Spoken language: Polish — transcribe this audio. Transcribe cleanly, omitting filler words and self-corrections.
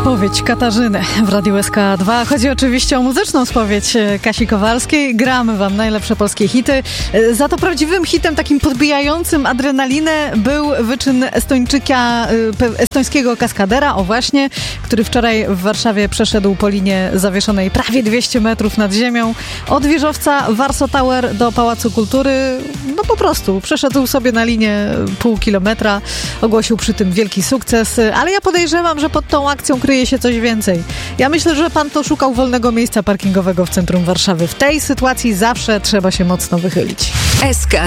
Spowiedź Katarzyny w Radiu SK2. Chodzi oczywiście o muzyczną spowiedź Kasi Kowalskiej. Gramy wam najlepsze polskie hity. Za to prawdziwym hitem, takim podbijającym adrenalinę, był wyczyn estońskiego kaskadera, o właśnie, który wczoraj w Warszawie przeszedł po linie zawieszonej prawie 200 metrów nad ziemią. Od wieżowca Warsaw Tower do Pałacu Kultury, no po prostu przeszedł sobie na linię pół kilometra. Ogłosił przy tym wielki sukces, ale ja podejrzewam, że pod tą akcją kryje się coś więcej. Ja myślę, że pan to szukał wolnego miejsca parkingowego w centrum Warszawy. W tej sytuacji zawsze trzeba się mocno wychylić. SK